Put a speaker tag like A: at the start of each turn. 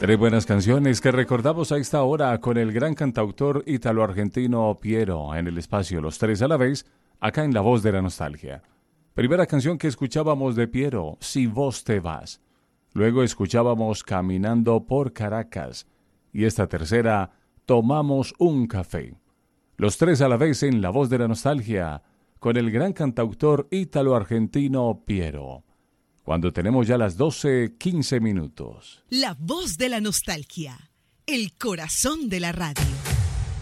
A: Tres buenas canciones que recordamos a esta hora con el gran cantautor ítalo-argentino Piero en el espacio Los Tres a la Vez, acá en La Voz de la Nostalgia. Primera canción que escuchábamos de Piero, Si vos te vas. Luego escuchábamos Caminando por Caracas. Y esta tercera, Tomamos un café. Los Tres a la Vez en La Voz de la Nostalgia con el gran cantautor ítalo-argentino Piero. Cuando tenemos ya las 12:15 minutos.
B: La Voz de la Nostalgia, el corazón de la radio.